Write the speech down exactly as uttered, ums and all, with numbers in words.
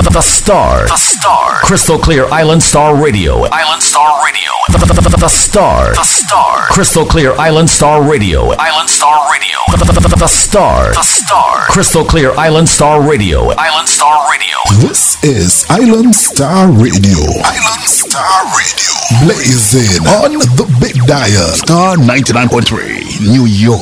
The Star. The Star. Crystal Clear Island Star Radio. Island Star Radio. The, the, the, the Star. The Star. Crystal Clear Island Star Radio. Island Star Radio. The, the, the, the Star. The Star. Crystal Clear Island Star Radio. Island Star Radio. This is Island Star Radio. Island Star Radio. Blazing on the big dial. Star ninety-nine point three, New York.